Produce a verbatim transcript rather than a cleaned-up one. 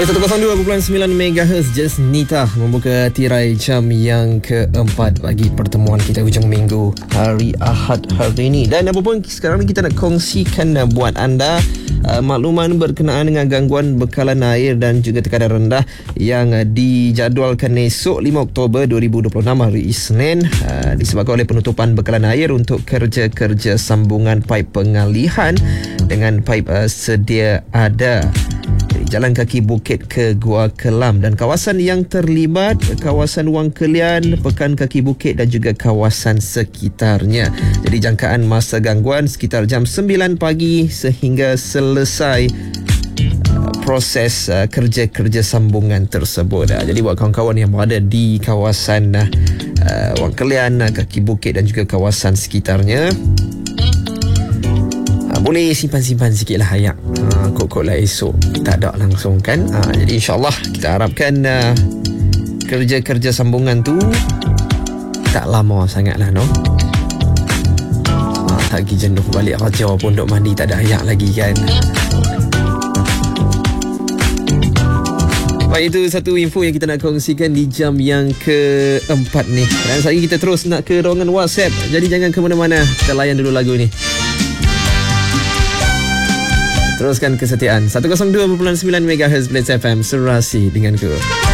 Hai, seratus dua perpuluhan sembilan megahertz Just Nita membuka tirai jam yang keempat bagi pertemuan kita hujung minggu hari Ahad hari ini. Dan apa pun sekarang ni kita nak kongsikan uh, buat anda uh, makluman berkenaan dengan gangguan bekalan air dan juga tekanan rendah yang uh, dijadualkan esok lima Oktober dua ribu dua puluh enam hari Isnin uh, disebabkan oleh penutupan bekalan air untuk kerja-kerja sambungan paip pengalihan dengan paip uh, sedia ada Jalan Kaki Bukit ke Gua Kelam dan kawasan yang terlibat kawasan Wang Kelian, Pekan Kaki Bukit dan juga kawasan sekitarnya. Jadi jangkaan masa gangguan sekitar jam sembilan pagi sehingga selesai uh, proses uh, kerja-kerja sambungan tersebut. Uh, jadi buat kawan-kawan yang berada di kawasan uh, uh, Wang Kelian, uh, Kaki Bukit dan juga kawasan sekitarnya, boleh simpan-simpan sikit lah ayak ha, kod-kod lah esok tak ada langsung kan ha, jadi insyaAllah kita harapkan uh, kerja-kerja sambungan tu tak lama sangat lah no ha, tak pergi jenuh balik kerja pun duk mandi tak ada ayak lagi kan. Baik, itu satu info yang kita nak kongsikan di jam yang keempat ni. Dan sekarang kita terus nak ke ruangan WhatsApp, jadi jangan ke mana-mana, kita layan dulu lagu ni. Teruskan kesetiaan seratus dua perpuluhan sembilan megahertz Blitz F M, serasi denganku.